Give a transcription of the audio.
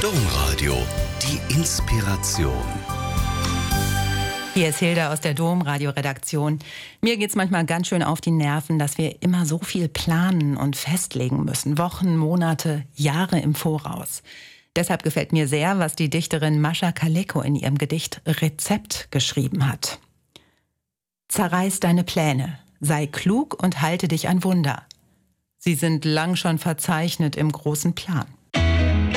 Domradio, die Inspiration. Hier ist Hilda aus der Domradio-Redaktion. Mir geht's manchmal ganz schön auf die Nerven, dass wir immer so viel planen und festlegen müssen. Wochen, Monate, Jahre im Voraus. Deshalb gefällt mir sehr, was die Dichterin Mascha Kaleko in ihrem Gedicht Rezept geschrieben hat. Zerreiß deine Pläne, sei klug und halte dich an Wunder. Sie sind lang schon verzeichnet im großen Plan.